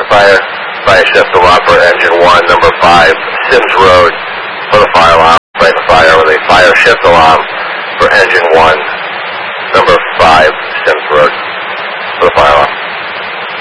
fire shift alarm for engine 1, number 5, Sims Road, for the fire alarm, fighting fire with a fire shift alarm for engine 1.